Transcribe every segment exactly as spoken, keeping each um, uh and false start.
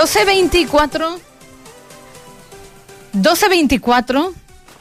doce veinticuatro. doce veinticuatro.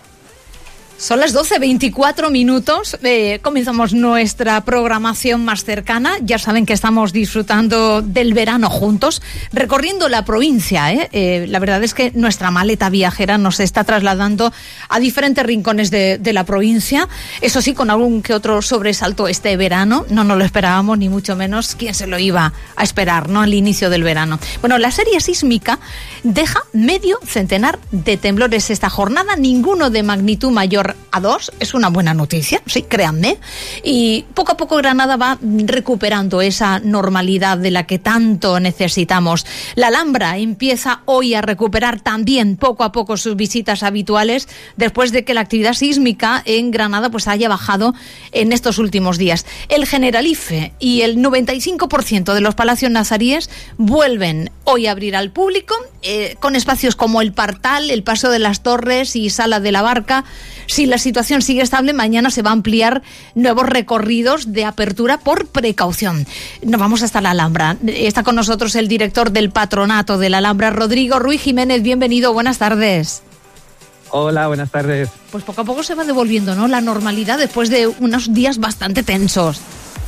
Son las doce veinticuatro minutos, eh, comenzamos nuestra programación más cercana. Ya saben que estamos disfrutando del verano juntos, recorriendo la provincia. ¿eh? Eh, la verdad es que nuestra maleta viajera nos está trasladando a diferentes rincones de, de la provincia. Eso sí, con algún que otro sobresalto este verano. No nos lo esperábamos, ni mucho menos. ¿Quién se lo iba a esperar, no? Al inicio del verano. Bueno, la serie sísmica deja medio centenar de temblores esta jornada, ninguno de magnitud mayor a dos, es una buena noticia, sí, créanme, y poco a poco Granada va recuperando esa normalidad de la que tanto necesitamos. La Alhambra empieza hoy a recuperar también poco a poco sus visitas habituales, después de que la actividad sísmica en Granada pues haya bajado en estos últimos días. El Generalife y el noventa y cinco por ciento de los palacios nazaríes vuelven hoy a abrir al público, eh, con espacios como el Partal, el Paso de las Torres y Sala de la Barca. Si la situación sigue estable, mañana se va a ampliar nuevos recorridos de apertura por precaución. Nos vamos hasta la Alhambra. Está con nosotros el director del Patronato de la Alhambra, Rodrigo Ruiz Jiménez. Bienvenido, buenas tardes. Hola, buenas tardes. Pues poco a poco se va devolviendo, ¿no?, la normalidad después de unos días bastante tensos.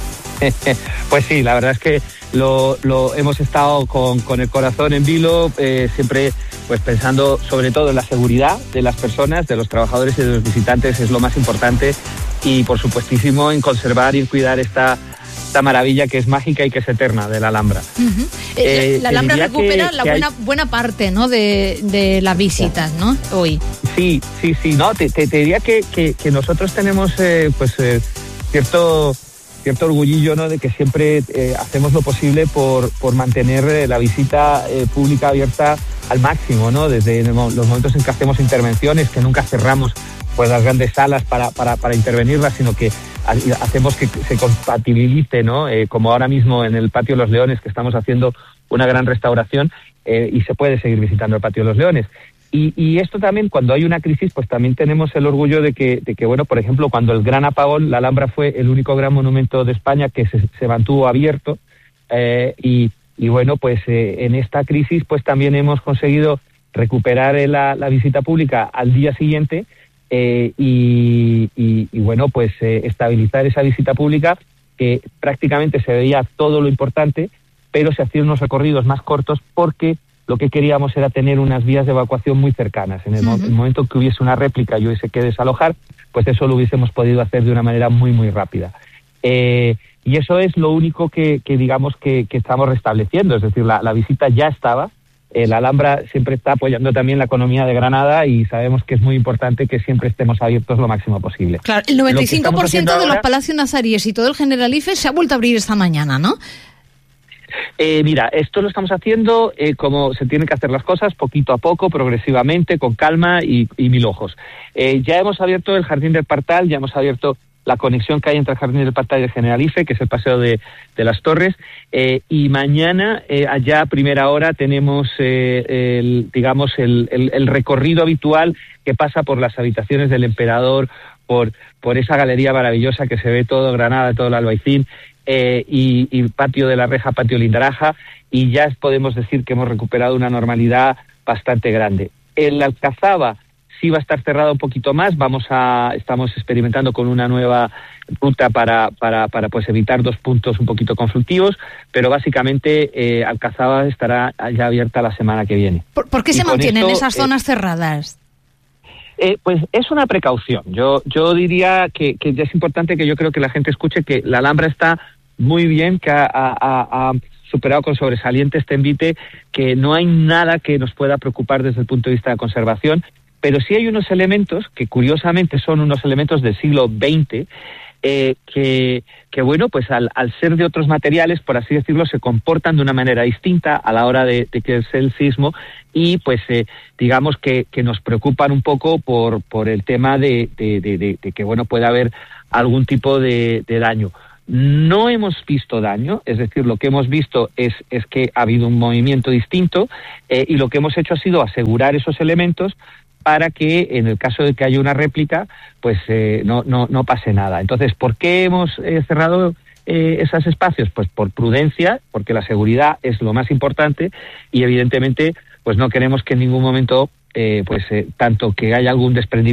Pues sí, la verdad es que lo, lo hemos estado con, con el corazón en vilo, eh, siempre pues pensando sobre todo en la seguridad de las personas, de los trabajadores y de los visitantes, es lo más importante, y por supuestísimo en conservar y en cuidar esta, esta maravilla que es mágica y que es eterna de la Alhambra. Uh-huh. eh, eh, la Alhambra recupera que, la que buena, hay... buena parte, ¿no?, de, de las visitas, ¿no?, hoy. Sí, sí, sí, no, te, te, te diría que, que, que nosotros tenemos eh, pues eh, cierto... cierto orgullillo, ¿no?, de que siempre eh, hacemos lo posible por, por mantener eh, la visita eh, pública abierta al máximo, ¿no?, desde los momentos en que hacemos intervenciones, que nunca cerramos pues las grandes salas para, para, para intervenirlas, sino que hacemos que se compatibilice, ¿no?, eh, como ahora mismo en el Patio de los Leones, que estamos haciendo una gran restauración eh, y se puede seguir visitando el Patio de los Leones. Y, y esto también, cuando hay una crisis, pues también tenemos el orgullo de que, de que, bueno, por ejemplo, cuando el gran apagón, la Alhambra fue el único gran monumento de España que se, se mantuvo abierto, eh, y, y bueno, pues eh, en esta crisis, pues también hemos conseguido recuperar la, la visita pública al día siguiente, eh, y, y, y bueno, pues eh, estabilizar esa visita pública, que prácticamente se veía todo lo importante, pero se hacían unos recorridos más cortos porque lo que queríamos era tener unas vías de evacuación muy cercanas. En el, uh-huh. mo- el momento que hubiese una réplica y hubiese que desalojar, pues eso lo hubiésemos podido hacer de una manera muy, muy rápida. Eh, y eso es lo único que, que digamos, que, que estamos restableciendo. Es decir, la, la visita ya estaba. Eh, la Alhambra siempre está apoyando también la economía de Granada y sabemos que es muy importante que siempre estemos abiertos lo máximo posible. Claro, el noventa y cinco por ciento de ahora, los palacios nazaríes y todo el Generalife se ha vuelto a abrir esta mañana, ¿no? Eh, mira, esto lo estamos haciendo eh, como se tienen que hacer las cosas, poquito a poco, progresivamente, con calma y, y mil ojos. Eh, ya hemos abierto el Jardín del Partal, ya hemos abierto la conexión que hay entre el Jardín del Partal y el Generalife, que es el Paseo de, de las Torres, eh, y mañana, eh, allá a primera hora, tenemos, eh, el, digamos, el, el, el recorrido habitual que pasa por las habitaciones del Emperador, por, por esa galería maravillosa que se ve todo Granada, todo el Albaicín, Eh, y, y Patio de la Reja, Patio Lindaraja, y ya podemos decir que hemos recuperado una normalidad bastante grande. El Alcazaba sí va a estar cerrado un poquito más, vamos a, estamos experimentando con una nueva ruta para, para, para pues evitar dos puntos un poquito conflictivos, pero básicamente eh, Alcazaba estará ya abierta la semana que viene. ¿Por, ¿por qué y se mantienen esto, esas zonas eh, cerradas? Eh, pues es una precaución. Yo yo diría que, que ya es importante que yo creo que la gente escuche que la Alhambra está muy bien, que ha, ha, ha superado con sobresaliente este envite, que no hay nada que nos pueda preocupar desde el punto de vista de conservación, pero sí hay unos elementos que curiosamente son unos elementos del siglo veinte, eh, que, que bueno, pues al, al ser de otros materiales, por así decirlo, se comportan de una manera distinta a la hora de, de que es el sismo, y pues eh, digamos que, que nos preocupan un poco por, por el tema de, de, de, de, de que bueno, pueda haber algún tipo de, de daño. No hemos visto daño, es decir, lo que hemos visto es, es que ha habido un movimiento distinto, eh, y lo que hemos hecho ha sido asegurar esos elementos para que en el caso de que haya una réplica, pues eh, no, no, no pase nada. Entonces, ¿por qué hemos eh, cerrado eh, esos espacios? Pues por prudencia, porque la seguridad es lo más importante y evidentemente pues no queremos que en ningún momento eh, pues eh, tanto que haya algún desprendimiento